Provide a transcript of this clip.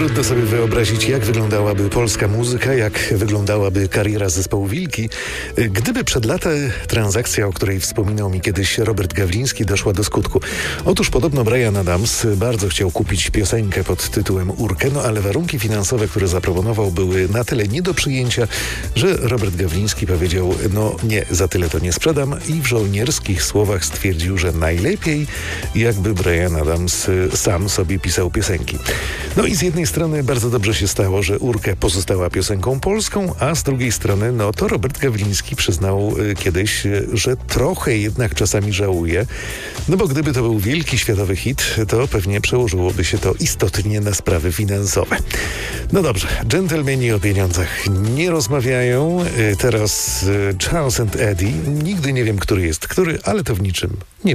Trudno sobie wyobrazić, jak wyglądałaby polska muzyka, jak wyglądałaby kariera zespołu Wilki, gdyby przed laty transakcja, o której wspominał mi kiedyś Robert Gawliński, doszła do skutku. Otóż podobno Bryan Adams bardzo chciał kupić piosenkę pod tytułem Urkę, ale warunki finansowe, które zaproponował, były na tyle nie do przyjęcia, że Robert Gawliński powiedział, nie, za tyle to nie sprzedam i w żołnierskich słowach stwierdził, że najlepiej jakby Bryan Adams sam sobie pisał piosenki. I z jednej strony bardzo dobrze się stało, że Urkę pozostała piosenką polską, a z drugiej strony, to Robert Gawliński przyznał kiedyś, że trochę jednak czasami żałuje, bo gdyby to był wielki światowy hit, to pewnie przełożyłoby się to istotnie na sprawy finansowe. Dobrze, dżentelmeni o pieniądzach nie rozmawiają. Teraz Charles and Eddie. Nigdy nie wiem, który jest który, ale to w niczym nie